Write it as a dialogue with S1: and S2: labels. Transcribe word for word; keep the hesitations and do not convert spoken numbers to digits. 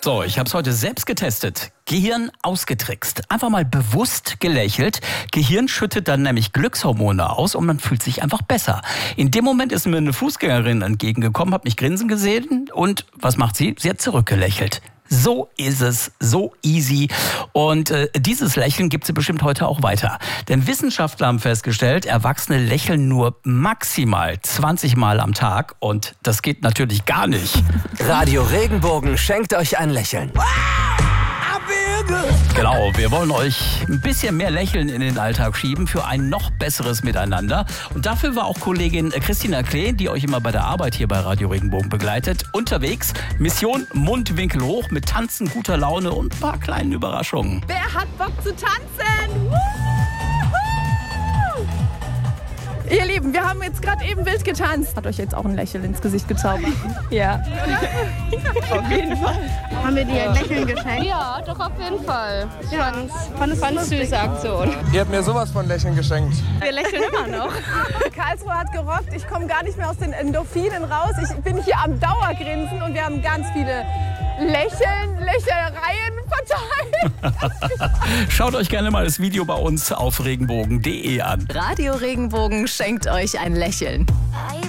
S1: So, ich habe es heute selbst getestet. Gehirn ausgetrickst. Einfach mal bewusst gelächelt. Gehirn schüttet dann nämlich Glückshormone aus und man fühlt sich einfach besser. In dem Moment ist mir eine Fußgängerin entgegengekommen, hat mich grinsen gesehen und was macht sie? Sie hat zurückgelächelt. So ist es, so easy. Und äh, dieses Lächeln gibt sie bestimmt heute auch weiter. Denn Wissenschaftler haben festgestellt, Erwachsene lächeln nur maximal zwanzig Mal am Tag. Und das geht natürlich gar nicht.
S2: Radio Regenbogen schenkt euch ein Lächeln.
S1: Genau, wir wollen euch ein bisschen mehr Lächeln in den Alltag schieben für ein noch besseres Miteinander. Und dafür war auch Kollegin Christina Klee, die euch immer bei der Arbeit hier bei Radio Regenbogen begleitet, unterwegs. Mission Mundwinkel hoch mit Tanzen, guter Laune und ein paar kleinen Überraschungen.
S3: Wer hat Bock zu tanzen? Woo! Ihr Lieben, wir haben jetzt gerade eben wild getanzt. Hat euch jetzt auch ein Lächeln ins Gesicht gezaubert? Ja. Auf jeden Fall.
S4: Haben wir dir ein Lächeln geschenkt?
S5: Ja, doch auf jeden Fall. Ich
S4: Ja.
S5: fand es eine süße Aktion.
S6: Ihr habt mir sowas von Lächeln geschenkt.
S3: Wir lächeln immer noch. Karlsruhe hat gerockt. Ich komme gar nicht mehr aus den Endorphinen raus. Ich bin hier am Dauergrinsen und wir haben ganz viele Lächeln, Lächelereien verteilt.
S1: Schaut euch gerne mal das Video bei uns auf regenbogen punkt de an.
S7: Radio Regenbogen schenkt euch ein Lächeln.